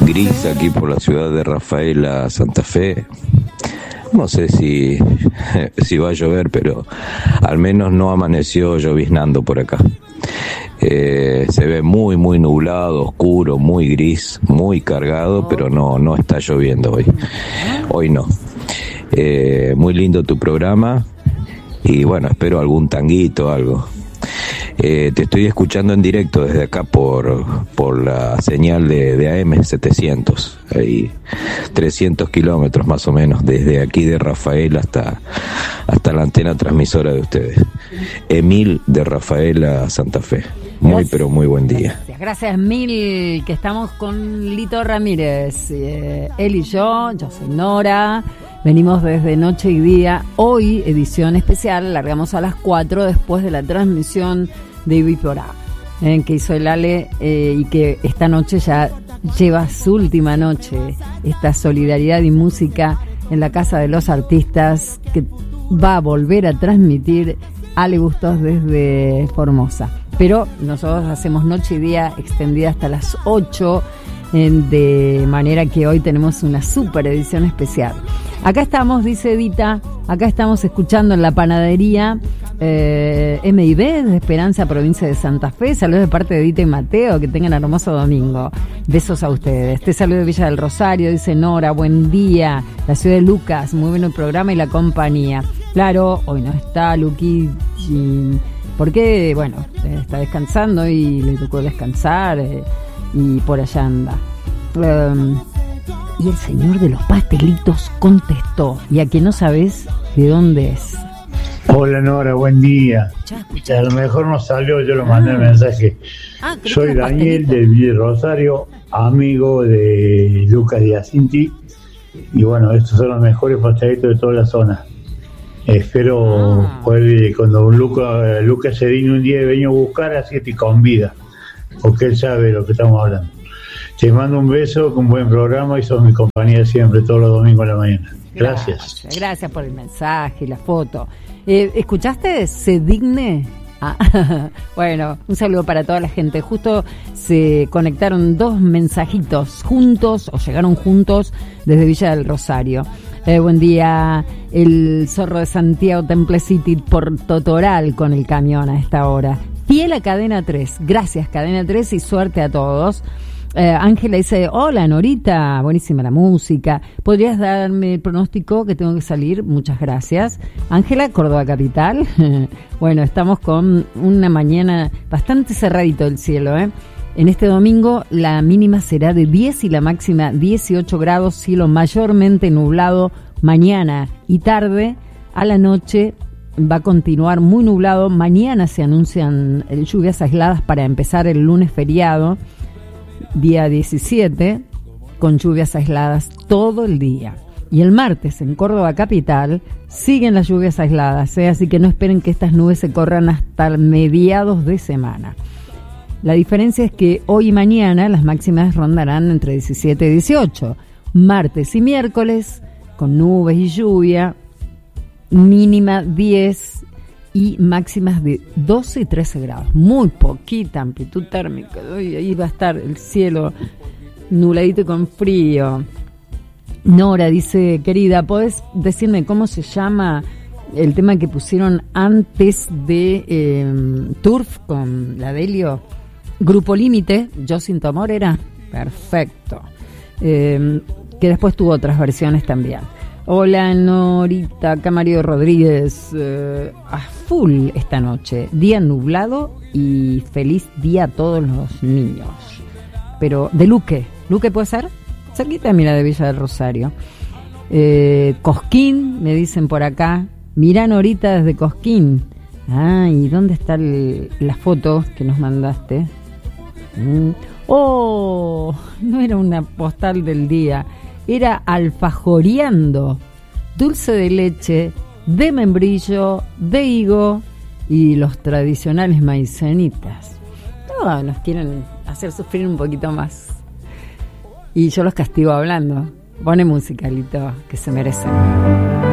gris aquí por la ciudad de Rafaela, Santa Fe. No sé si va a llover, pero al menos no amaneció lloviznando por acá. Se ve muy nublado, oscuro, muy gris, muy cargado, pero no está lloviendo hoy. Hoy no. Muy lindo tu programa y bueno, espero algún tanguito, algo. Te estoy escuchando en directo desde acá por la señal de AM 700, ahí 300 kilómetros más o menos, desde aquí de Rafael hasta la antena transmisora de ustedes. Emil de Rafaela, Santa Fe. Pero muy buen día. Gracias Mil, que estamos con Lito Ramírez, él y yo soy Nora. Venimos desde Noche y Día, hoy edición especial, largamos a las 4 después de la transmisión de Ibiporá, que hizo el Ale, y que esta noche ya lleva su última noche, esta solidaridad y música en la Casa de los Artistas, que va a volver a transmitir Ale Bustos desde Formosa. Pero nosotros hacemos Noche y Día extendida hasta las 8, de manera que hoy tenemos una super edición especial. Acá estamos, dice Edita, acá estamos escuchando en la panadería MIB de Esperanza, provincia de Santa Fe. Saludos de parte de Edita y Mateo, que tengan hermoso domingo. Besos a ustedes. Te saludo de Villa del Rosario, dice Nora, buen día. La ciudad de Lucas, muy bueno el programa y la compañía. Claro, hoy no está Luqui, porque, bueno, está descansando y le tocó descansar, y por allá anda. Y el señor de los pastelitos contestó, y a que no sabes de dónde es. Hola Nora, buen día. A lo mejor no salió, yo lo mandé el mensaje. Soy Daniel del Villa Rosario, amigo de Lucas Diacinti, y bueno, estos son los mejores pastelitos de toda la zona. Espero poder, cuando Lucas se digne un día de venir a buscar, así que te convida, porque él sabe de lo que estamos hablando. Te mando un beso, con buen programa, y sos mi compañía siempre, todos los domingos a la mañana. Gracias. Gracias por el mensaje y la foto. ¿Escuchaste? ¿Se digne? Bueno, un saludo para toda la gente. Justo se conectaron dos mensajitos juntos, o llegaron juntos desde Villa del Rosario. Buen día, el zorro de Santiago, Temple City, por Totoral con el camión a esta hora. Fiel a Cadena 3. Gracias, Cadena 3, y suerte a todos. Ángela dice, hola Norita, buenísima la música, ¿podrías darme el pronóstico que tengo que salir? Muchas gracias. Ángela, Córdoba capital. Bueno, estamos con una mañana bastante cerradito el cielo, En este domingo la mínima será de 10 y la máxima 18 grados, cielo mayormente nublado mañana y tarde. A la noche va a continuar muy nublado. Mañana se anuncian lluvias aisladas para empezar el lunes feriado, día 17, con lluvias aisladas todo el día. Y el martes en Córdoba capital siguen las lluvias aisladas, así que no esperen que estas nubes se corran hasta mediados de semana. La diferencia es que hoy y mañana las máximas rondarán entre 17 y 18. Martes y miércoles con nubes y lluvia, mínima 10 y máximas de 12 y 13 grados. Muy poquita amplitud térmica. Ahí va a estar el cielo nubladito y con frío. Nora dice, querida, ¿podés decirme cómo se llama el tema que pusieron antes de Turf con la Delio? Grupo Límite, Yo Sin Tu Amor era perfecto. Que después tuvo otras versiones también. Hola Norita, acá Mario Rodríguez, a full esta noche, día nublado y feliz día a todos los niños. Pero de Luque puede ser, cerquita mira de Villa del Rosario. Cosquín, me dicen por acá, mirá Norita desde Cosquín. ¿Y dónde está la foto que nos mandaste? Oh, no era una postal del día. Era alfajoreando, dulce de leche, de membrillo, de higo y los tradicionales maicenitas. No, nos quieren hacer sufrir un poquito más. Y yo los castigo hablando. Pone musicalito, que se merecen.